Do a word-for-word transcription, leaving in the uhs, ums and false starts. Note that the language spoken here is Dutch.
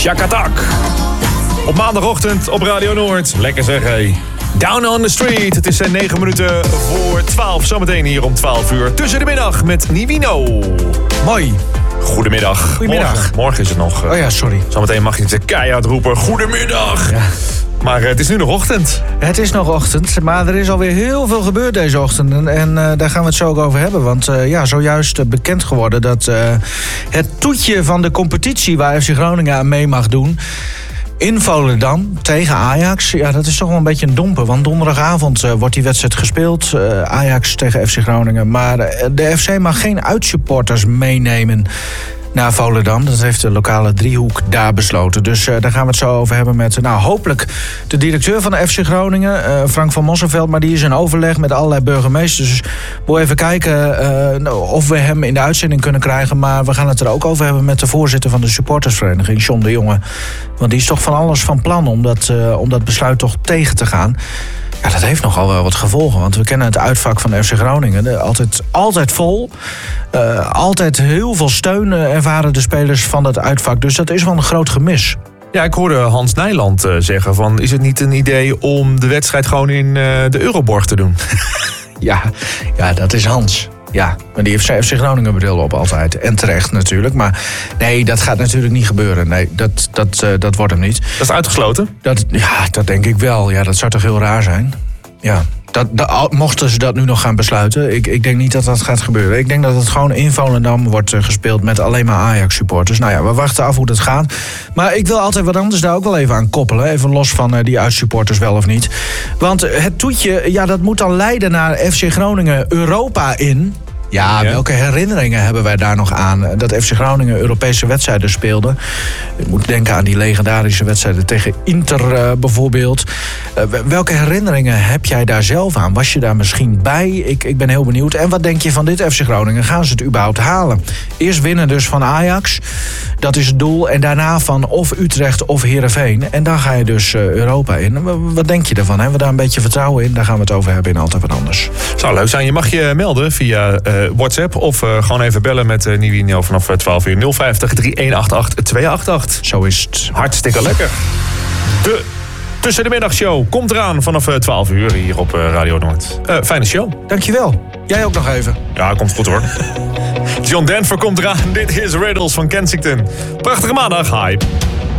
Shakatak. Op maandagochtend op Radio Noord. Lekker zeg, hé. Down on the Street. Het is negen minuten voor twaalf. Zometeen hier om twaalf uur. Tussen de middag met Nivino. Mooi. Goedemiddag. Goedemiddag. Morgen, morgen is het nog. Oh ja, sorry. Zometeen mag je het keihard roepen. Goedemiddag. Ja. Maar uh, het is nu nog ochtend. Het is nog ochtend, maar er is alweer heel veel gebeurd deze ochtend. En, en uh, daar gaan we het zo ook over hebben. Want uh, ja, zojuist uh, bekend geworden dat uh, het toetje van de competitie waar F C Groningen aan mee mag doen in Volendam tegen Ajax, ja, dat is toch wel een beetje een domper. Want donderdagavond uh, wordt die wedstrijd gespeeld. Uh, Ajax tegen F C Groningen. Maar uh, de F C mag geen uitsupporters meenemen naar Volendam. Dat heeft de lokale driehoek daar besloten. Dus uh, daar gaan we het zo over hebben met, nou, hopelijk de directeur van de F C Groningen, uh, Frank van Mosselveld. Maar die is in overleg met allerlei burgemeesters. Dus we even kijken uh, of we hem in de uitzending kunnen krijgen. Maar we gaan het er ook over hebben met de voorzitter van de supportersvereniging, John de Jonge. Want die is toch van alles van plan om dat, uh, om dat besluit toch tegen te gaan. Ja, dat heeft nogal wel wat gevolgen. Want we kennen het uitvak van F C Groningen. Altijd, altijd vol. Uh, altijd heel veel steun ervaren de spelers van dat uitvak. Dus dat is wel een groot gemis. Ja, ik hoorde Hans Nijland uh, zeggen van, is het niet een idee om de wedstrijd gewoon in uh, de Euroborg te doen? ja, ja, dat is Hans. Ja, maar die heeft zijn F C Groningen bril op altijd. En terecht natuurlijk. Maar nee, dat gaat natuurlijk niet gebeuren. Nee, dat, dat, uh, dat wordt hem niet. Dat is uitgesloten? Dat, ja, dat denk ik wel. Ja, dat zou toch heel raar zijn? Ja. Dat, dat, mochten ze dat nu nog gaan besluiten, ik, ik denk niet dat dat gaat gebeuren. Ik denk dat het gewoon in Volendam wordt uh, gespeeld met alleen maar Ajax-supporters. Nou ja, we wachten af hoe dat gaat. Maar ik wil altijd wat anders daar ook wel even aan koppelen. Even los van uh, die uitsupporters wel of niet. Want het toetje, ja, dat moet dan leiden naar F C Groningen Europa in. Ja, ja, welke herinneringen hebben wij daar nog aan? Dat F C Groningen Europese wedstrijden speelde. Ik moet denken aan die legendarische wedstrijden tegen Inter uh, bijvoorbeeld. Uh, welke herinneringen heb jij daar zelf aan? Was je daar misschien bij? Ik, ik ben heel benieuwd. En wat denk je van dit F C Groningen? Gaan ze het überhaupt halen? Eerst winnen dus van Ajax. Dat is het doel. En daarna van of Utrecht of Heerenveen. En dan ga je dus uh, Europa in. Wat denk je ervan? Hebben we daar een beetje vertrouwen in? Daar gaan we het over hebben in Altijd Wat Anders. Zou leuk zijn. Je mag je melden via Uh... WhatsApp of uh, gewoon even bellen met uh, Nivino vanaf twaalf uur nul vijftig drie een acht acht twee acht acht. Zo is het. Hartstikke lekker. De Tussen de Middagshow komt eraan vanaf uh, twaalf uur hier op uh, Radio Noord. Uh, fijne show. Dankjewel. Jij ook nog even. Ja, komt goed hoor. John Denver komt eraan. Dit is Riddles van Kensington. Prachtige maandag. Hi.